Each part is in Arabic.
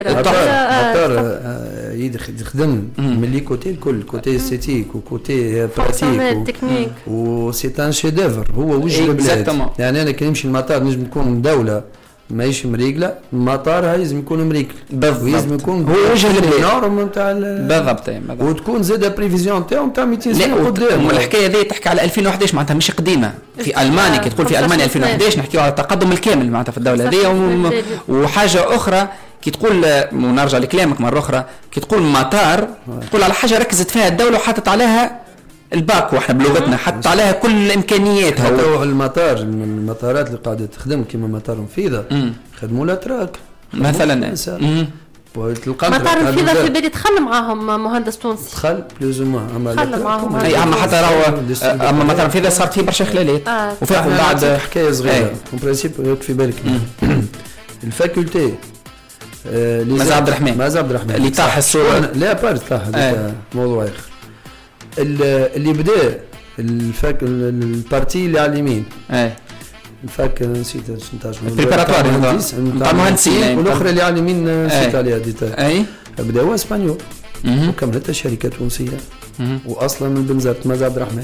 مطار يخدم من لي كوتي الكل، كوتي استيتيك وكوتي براتيك و سي ان شي دوفر، هو وجه البلاد. يعني انا كي نمشي المطار نجم نكون دوله ماهيش مريقله، المطار لازم يكون مريقل، لازم يكون هو وجه البلاد نتاع بالضبط، وتكون زاده بريفيزيون تاعو نتاع 200 سنه قدام. الحكايه هذه تحكي على 2011 معناتها مش قديمه. في المانيا كي تقول في المانيا 2011 نحكيو على التقدم الكامل معناتها في الدوله هذه. وحاجه اخرى كي تقول ونرجع لكلامك مره اخرى، كي تقول مطار تقول على حاجه ركزت فيها الدوله وحطت عليها الباك، واحنا بلغتنا حطت عليها كل امكانياتها. المطار من المطارات اللي قاعده تخدم كما مطار مفيده خدموا الاتراك مثلا. مطار مفيده في بالي دخل معاهم مهندس تونسي، دخل بلوز ما دخل معاهم. اي اما حتى راهو اما مطار مفيده صارت فيه برشا خلالات وفاقوا بعد حكايه صغيره في برانسيب في بالك. الفاكولتي مازال عبد الرحمن اللي طاح الصوره، لا بارت طاح موضوع اخر. اللي بدا البارتي اللي على اليمين الفاك نسيت نتاع البريباراتوار نتاع المهندسين، والاخرى اللي على اليمين نسيت عليها ديتا. بداوا اسبانيول وكملتها شركه تونسيه واصلا من بنزرت مازال عبد الرحمن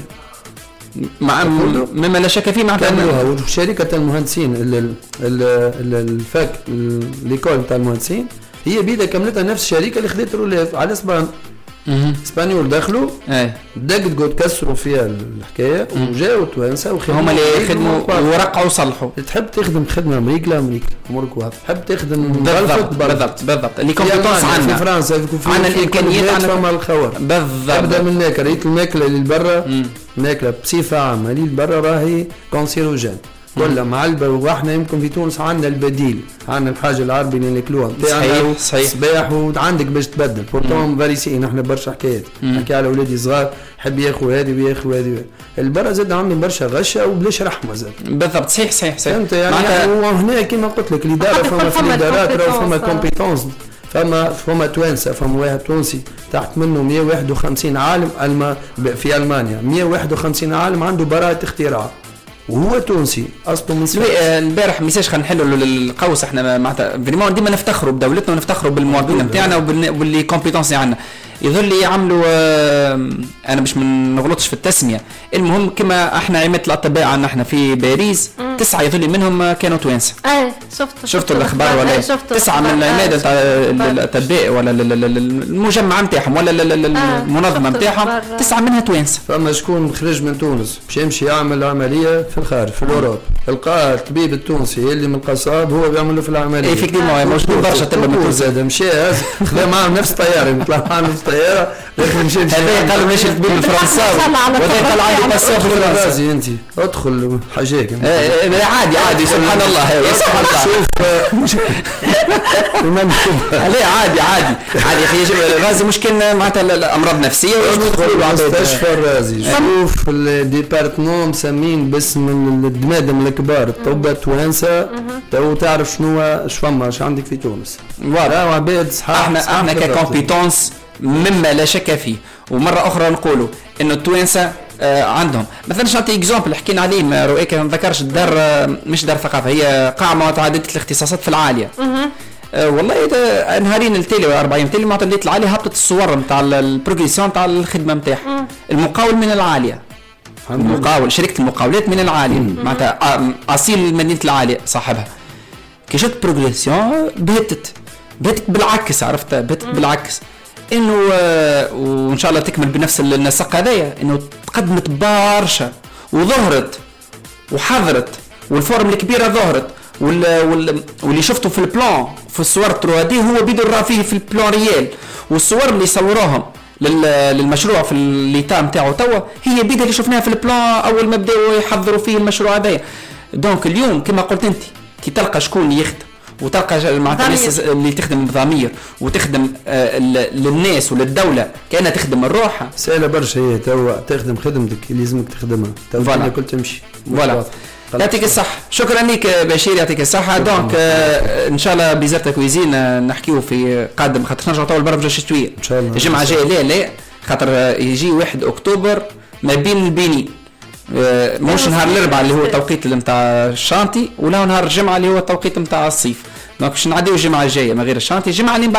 مما لا شك فيه معناتها وشركه المهندسين الفاك ليكول نتاع المهندسين هي بيدا كملتها نفس الشركه اللي خذت رولاف على اسبان. اسبانيول دخلوا دقوا تكسروا فيها الحكايه وجاوا توانسه وخدموا هما اللي يخدموا ورقعوا وصلحوا. تحب تخدم خدمه امريكا امورك واضحه، تحب تخدم بالضبط اللي كومبيتونس عندنا في فرنسا عندنا الامكانيات عندنا الخوار بالضبط. تبدا من هناك ريت الماكله اللي برا ماكله بصفه عامه اللي برا راهي كونسيروجين ولا معلبه، واحنا يمكن في تونس عندنا البديل، عندنا الحاجه العربي اللي ناكلوها صحيح صباح وعندك باش تبدل بورتون فاريسين. احنا برشا حكايات نحكي على اولادي صغار يحب ياخذ هذه وياخذ هذه، البرا زاد عندهم برشا غشه وبلاش رحمه زاد بالضبط. صحيح فهمت يعني. وهنا كما قلت لك الاداره فما في الادارات فما كومبيتونس، فما توانسه، فما واحد تونسي تحت منه 151 عالم في المانيا 151 عالم عنده براءه اختراع وهو تونسي اصله من البارح ميساج خلينا نحلوا القوس. احنا معناتها فريمون ديما نفتخروا بدولتنا ونفتخروا بالمواطنين نتاعنا وباللي كومبيتونسي عندنا. يظل يعملوا انا مش نغلطش في التسميه، المهم كما احنا عملت الاطباء عندنا احنا في باريس 9 يظل منهم كانوا توانسه. شفتوا الاخبار ولا 9 من العماده تاع الاطباء ولا المجمع نتاعهم ولا المنظمه نتاعهم 9 منها توانسه. فما شكون خرج من تونس باش يمشي يعمل عمليه في الخارج في الاوروب، لقى الطبيب التونسي اللي من القصاب هو بيعمل له في العمليه. ايفيكتيفمون موجود برشا طب من تونس هذا مشى خذا معاه نفس الطياره يطلع معاه نفس الطياره لكن مشى هذا قال ماشي الطبيب الفرنساوي وهذا قال عندي باسبور فرنسي. انت ادخل حاجاك عادي سبحان الله شوف لا عادي يا اخي غازي مشكل معناتها الامراض نفسيه مستشفى الرازي. شوف الديبارتمون مسمين باسم الدمادم الكبار الطب توانسه تو تعرف شنو فما اش عندك في تونس. عباد احنا ككومبيتونس مما لا شك فيه. ومره اخرى نقولوا انه التوانسه عندهم مثلا نعطي اكزامبل حكينا عليه ما رؤيك ما ذكرش الدار مش دار ثقافه، هي قاعه متعدده الاختصاصات في العاليه. والله اذا نهارين التالي ولا 40 تالي معناتها بديت العاليه هبطت الصور نتاع البروجريسيون تاع الخدمه نتاعها. المقاول من العاليه، شركه المقاولات من العاليه معناتها اصيل مدينه العاليه صاحبها. كي شفت بروجريسيون بهتت بالعكس، عرفت بهتت بالعكس انه وان شاء الله تكمل بنفس النسق هذايا، انه تقدمت برشا وظهرت وحضرت والفورم الكبيره ظهرت واللي شفته في البلان في الصور 3D هو بيدر فيه في البلان ريال، والصور اللي صوروهم للمشروع في الليتا نتاعو توا هي بيدر اللي شفناها في البلان اول ما بداوا يحضروا فيه المشروع هذايا. دونك اليوم كما قلت انت كي تلقى شكون يخدم وتلقى مع الناس اللي تخدم بضمير وتخدم للناس وللدوله كانها تخدم الروح سهله برشا. هي تو تخدم خدمتك اللي لازمك تخدمها تو كل تمشي. فوالا يعطيك الصحه. شكرا لك بشير يعطيك الصحه. دونك ان شاء الله بيزرتا كويزين نحكيو في قادم خاطر نرجعوا تو البرنامج الشتويه ان شاء الله الجمعه الجايه. لا خاطر يجي 1 اكتوبر ما بين البيني مش نهار الاربعاء اللي هو التوقيت نتاع الشانتي ولا نهار الجمعه اللي هو التوقيت نتاع الصيف. دونك باش نعديو الجمعه الجايه من غير الشانتي، الجمعه اللي